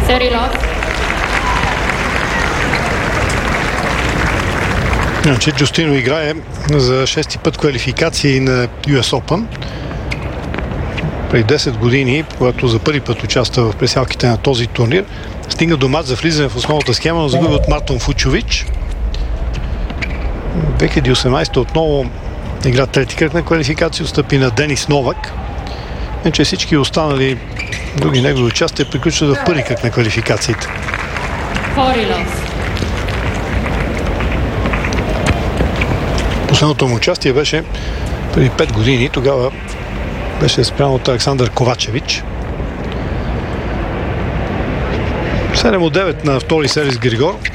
Серилов. Значи Джустино играе за 6-ти път квалификации на US Open. Преди 10 години, когато за първи път участва в пресялките на този турнир, стига до мач за влизане в основната схема, но загуби от Мартон Фучович. 2018 отново игра трети кръг на квалификация, отстъпи на Денис Новак. Иначе всички останали други негови участия приключват в първи кръг на квалификациите. Последното му участие беше преди 5 години. Тогава беше спрямо от Александър Ковачевич. 7-9 на втори сервис Григор.